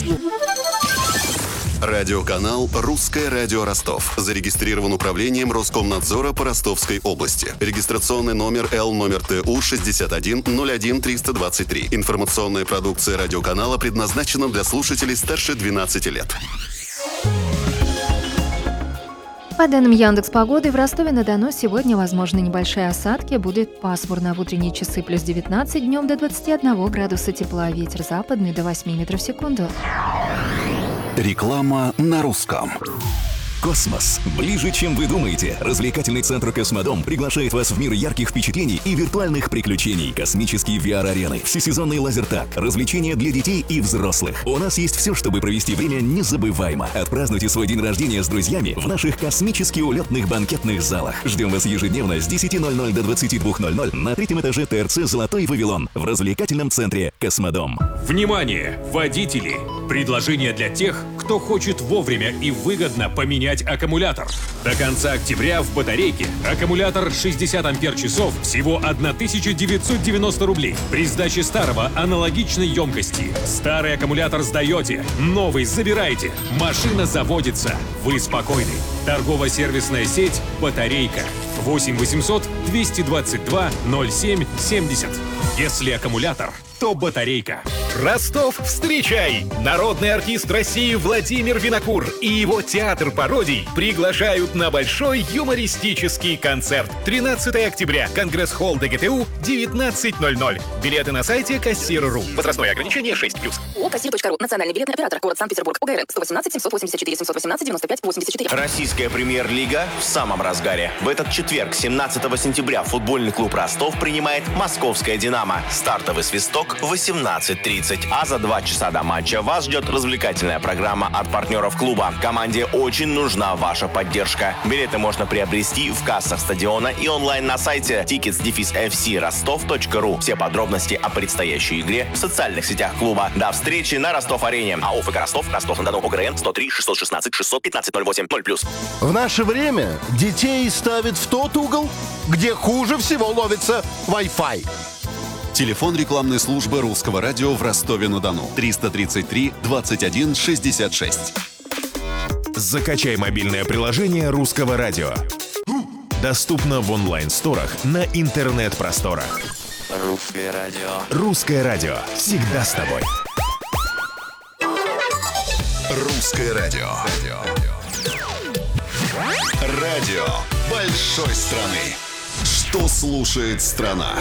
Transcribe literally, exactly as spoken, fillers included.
Радиоканал «Русское радио Ростов». Зарегистрирован управлением Роскомнадзора по Ростовской области. Регистрационный номер Л номер Т У шестьдесят один ноль один триста двадцать три. Информационная продукция радиоканала предназначена для слушателей старше двенадцати лет. По данным Яндекс.Погоды, в Ростове-на-Дону сегодня возможны небольшие осадки. Будет пасмурно. В утренние часы плюс девятнадцать, днем до двадцати одного градуса тепла. Ветер западный до восьми метров в секунду. Реклама на русском. Космос. Ближе, чем вы думаете. Развлекательный центр «Космодом» приглашает вас в мир ярких впечатлений и виртуальных приключений. Космические ви ар-арены, всесезонный лазертаг, развлечения для детей и взрослых. У нас есть все, чтобы провести время незабываемо. Отпразднуйте свой день рождения с друзьями в наших космически улетных банкетных залах. Ждем вас ежедневно с десяти ноль-ноль до двадцати двух ноль-ноль на третьем этаже Т Р Ц «Золотой Вавилон» в развлекательном центре «Космодом». Внимание, водители! Предложение для тех, кто хочет вовремя и выгодно поменять аккумулятор. До конца октября в батарейке аккумулятор шестьдесят ампер-часов всего тысяча девятьсот девяносто рублей. При сдаче старого аналогичной емкости. Старый аккумулятор сдаете, новый забираете. Машина заводится. Вы спокойны. Торгово-сервисная сеть «Батарейка». восемь восемьсот двести двадцать два ноль семь семьдесят. Если аккумулятор, то батарейка. Ростов, встречай! Народный артист России Владимир Винокур и его театр пародий приглашают на большой юмористический концерт. тринадцатого октября. Конгресс-холл Д Г Т У, девятнадцать ноль-ноль. Билеты на сайте кассир точка ру. Возрастное ограничение шесть плюс. ООО «Кассир точка ру». Национальный билетный оператор. Город Санкт-Петербург. О Г Р Н сто восемнадцать семьсот восемьдесят четыре семьсот восемнадцать девяносто пять восемьдесят четыре. Российская премьер-лига в самом разгаре. В этот четверг, семнадцатого сентября, футбольный клуб «Ростов» принимает московское «Динамо». Стартовый свисток в восемнадцать тридцать. А за два часа до матча вас ждет развлекательная программа от партнеров клуба. Команде очень нужна ваша поддержка. Билеты можно приобрести в кассах стадиона и онлайн на сайте тикетс эф си ростов точка ру. Все подробности о предстоящей игре в социальных сетях клуба. До встречи на Ростов-арене. АО «ФК Ростов», Ростов-на-Дону, О Г Р Н сто три шестьсот шестнадцать шестьсот пятнадцать ноль восемь ноль плюс. В наше время детей ставят в тот угол, где хуже всего ловится Wi-Fi. Телефон рекламной службы Русского радио в Ростове-на-Дону. триста тридцать три двадцать один шестьдесят шесть. Закачай мобильное приложение Русского радио. Доступно в онлайн-сторах на интернет-просторах. Русское радио. Русское радио. Всегда с тобой. Русское радио. Радио большой страны. Что слушает страна?